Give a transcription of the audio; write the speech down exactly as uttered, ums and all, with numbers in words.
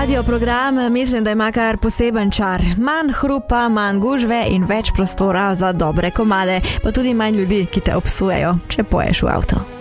radio program mislim, da ima kar poseben čar. Manj hrupa, manj gužve in več prostora za dobre komade, pa tudi manj ljudi, ki te obsujejo, če poješ v avto.